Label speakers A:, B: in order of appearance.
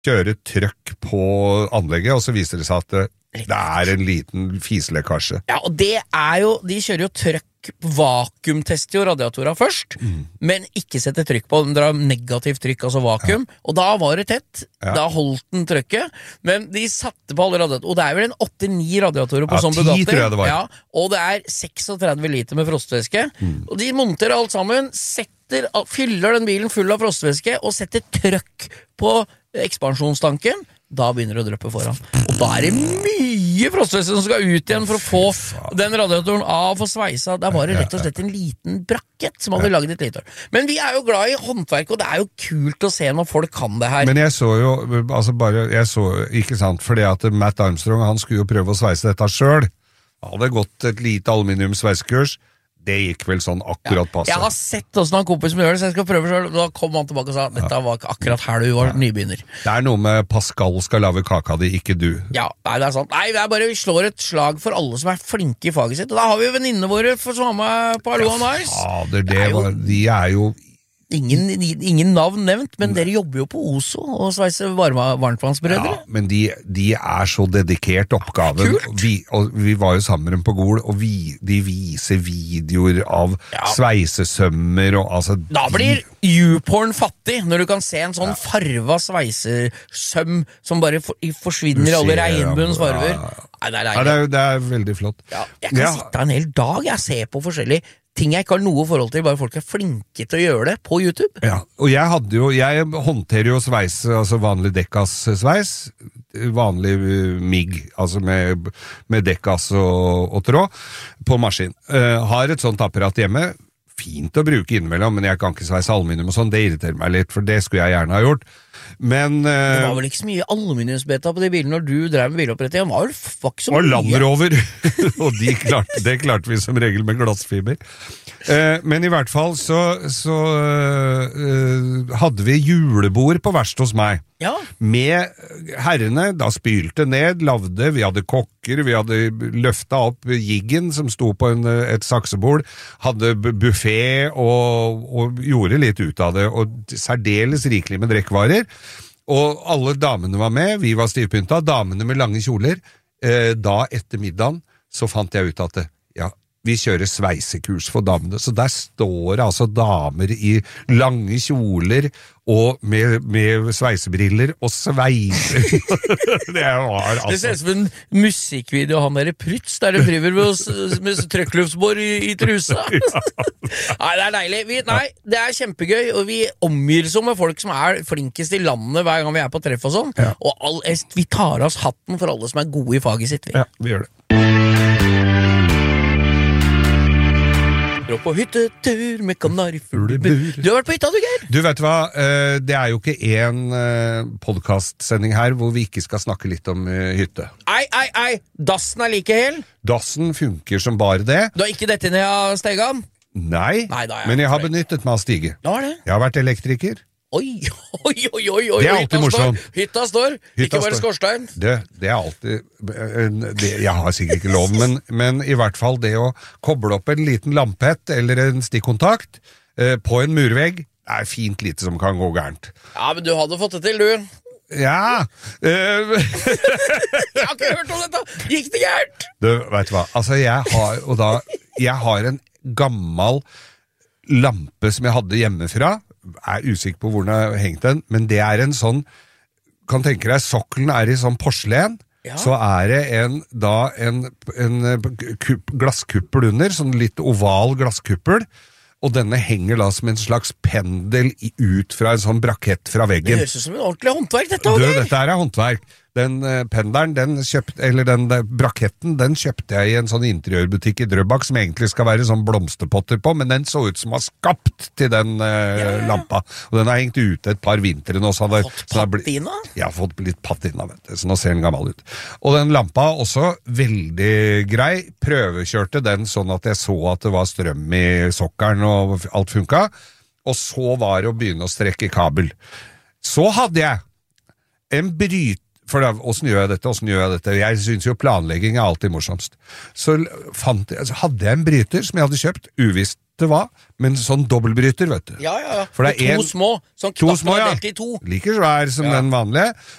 A: kjøre trøkk på anlegget, og så viser det seg at det en liten fiselekkasje.
B: Ja, og det jo, de kjører jo trøkk, vakuumtester jo radiatorer først, men ikke setter trykk på, den drar negativt trykk, altså vakuum, og da var det tett, da holdt den trykket, men de satte på alle radiatorer, og det vel en 8-9 radiatorer på sånn Bugatti,
A: tror jeg det var.
B: Ja, og det 36 liter med frostvæske, og de monterer alt sammen, fyller den bilen full av frostvæske, og setter trykk på ekspansjonstanken, da begynner det å drøppe foran. Og da det mye frostvæske som skal ut igjen for å få den radiatoren av og sveisa. Der var det rett og slett en liten brakket som hadde laget et lite. Men vi jo glad i håndverk, og det jo kult å se når folk kan det her.
A: Men jeg så jo, ikke sant, fordi at Matt Armstrong, han skulle jo prøve å sveise dette selv. Han hadde gått et lite aluminiumsveisekurs. Det gikk vel sånn akkurat passe.
B: Jeg har sett hvordan han kompis som gjør det, så jeg skal prøve selv. Da kom han tilbake og sa, dette var ikke akkurat her du var nybegynner.
A: Det noe med Pascal skal lage kaka di, ikke du.
B: Ja, nei, det sant. Nei, vi slår et slag for alle som flinke i faget sitt. Og da har vi jo venninnene våre som var med på Hallo og Nice.
A: Ja, de jo...
B: Ingen navn nevnt, men dere jobber jo på Oso og sveiser varmtvannsbrødre.
A: Ja, men de så dedikert oppgaven. Vi var jo sammen på Gol, og de viser videoer av sveisesømmer og altså...
B: Da blir YouPorn fattig, når du kan se en sånn farva sveisesøm som bare forsvinner i alle regnbuens farver.
A: Nei, det veldig flott.
B: Ja, jeg kan sitte en hel dag, jeg ser på forskjellige ting jeg ikke har noe forhold til, bare folk flinke til å gjøre det på YouTube.
A: Ja, og jeg håndterer jo sveis, altså vanlig dekkas-sveis, vanlig MIG, altså med dekkas og tråd, på maskin. Har et sånt apparat hjemme, fint å bruke innimellom, men jeg kan ikke sveise aluminium og sånn, det irriterer meg litt, for det skulle jeg gjerne ha gjort. Men
B: det var vel ikke så mye aluminiumsbeta på de bilene når du drev med biloppretting, det var ikke så mye.
A: Og Land Rover, og det klarte vi som regel med glassfiber. Men i hvert fall så hadde vi julebord på verst hos meg.
B: Ja.
A: Med herrene, da spylte ned, lavde, vi hadde kokker, vi hadde løftet opp jiggen som sto på et saksebord, hadde buffet og gjorde litt ut av det, og særdeles rikelig med drekkvarer. Og alle damene var med, vi var stivpynta, damene med lange kjoler. Da etter middagen så fant jeg ut at vi kjører sveisekurs for damene, så der står altså damer i lange kjoler og med sveisebriller og sveiser. Det
B: ser ut som en musikkvideo han Prytz, der de driver med trøkkluftsbår i trusa. Nei, det deilig. Det kjempegøy, og vi omgir oss med folk som flinkest i landet hver gang vi på treff og sånn, og vi tar oss hatten for alle som gode i faget sitt.
A: Ja, vi gjør det.
B: På hyttetur med kanarifugler. Du har vært på hytta, du, Geir?
A: Du vet hva, det jo ikke en podcastsending her hvor vi ikke skal snakke litt om hytte.
B: Ei, dassen like hel?
A: Dassen funker som bare det.
B: Du har ikke dette ned av stegan?
A: Nei, men jeg har benyttet meg av stige.
B: Hva det?
A: Jeg har vært elektriker.
B: Oi.
A: Det alltid morsomt.
B: Hytta står, ikke bare skorstein.
A: Det alltid, jeg har sikkert ikke lov, men i hvert fall det å koble opp en liten lampett eller en stikkontakt på en murvegg fint lite som kan gå gærent.
B: Ja, men du hadde fått det til, du.
A: Ja.
B: Jeg har ikke hørt om dette. Gikk det gærent?
A: Du, vet du hva, altså jeg har en gammel lampe som jeg hadde hjemmefra, usikker på hvor den har hengt den, men det en sånn, kan tenke deg, sokkelen i sånn porselen, så det en glasskuppel under, sånn litt oval glasskuppel, og denne henger da som en slags pendel ut fra en sånn brakett fra veggen.
B: Det høres ut som en ordentlig håndverk, dette.
A: Dette håndverk. Den pendelen, den braketten, den kjøpte jeg i en sånn interiørbutikk i Drøbak, som egentlig skal være sånn blomsterpotter på, men den så ut som var skapt til den lampa. Og den har hengt ute et par vintre nå.
B: Fått patina?
A: Ja, fått litt patina, vet du. Så nå ser den gammel ut. Og den lampa også veldig grei. Prøvekjørte den sånn at jeg så at det var strøm i sokkeren og alt funka. Og så var det å begynne å strekke kabel. Så hadde jeg en for da, hvordan gjør jeg dette? Jeg synes jo planlegging er alltid morsomst. Så hadde jeg en bryter som jeg hadde kjøpt, uvisst det var, men sånn dobbeltbryter, vet du.
B: Ja.
A: For det er
B: to små, som
A: to
B: knappen
A: små,
B: er
A: ja.
B: delt i to.
A: Like svær som den vanlige,